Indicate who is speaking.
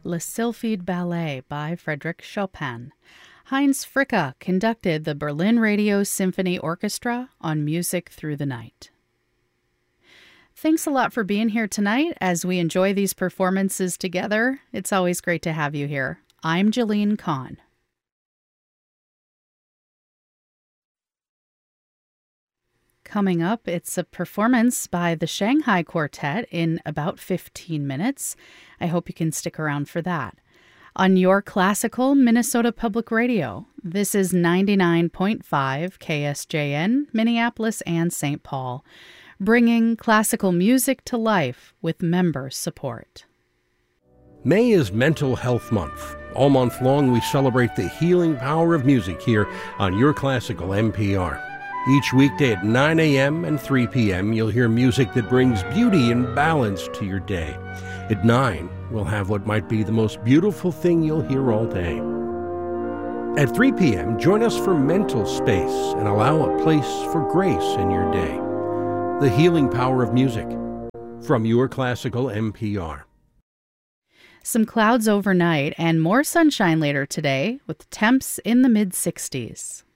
Speaker 1: Le Sylphide Ballet by Frédéric Chopin. Heinz Fricka conducted the Berlin Radio Symphony Orchestra on Music Through the Night. Thanks a lot for being here tonight as we enjoy these performances together. It's always great to have you here. I'm Jalene Kahn. Coming up, it's a performance by the Shanghai Quartet in about 15 minutes. I hope you can stick around for that. On your classical Minnesota Public Radio, this is 99.5 KSJN, Minneapolis and St. Paul, bringing classical music to life with member support.
Speaker 2: May is Mental Health Month. All month long, we celebrate the healing power of music here on Your Classical NPR. Each weekday at 9 a.m. and 3 p.m., you'll hear music that brings beauty and balance to your day. At 9, we'll have what might be the most beautiful thing you'll hear all day. At 3 p.m., join us for Mental Space and allow a place for grace in your day. The healing power of music from Your Classical NPR.
Speaker 1: Some clouds overnight and more sunshine later today with temps in the mid-60s.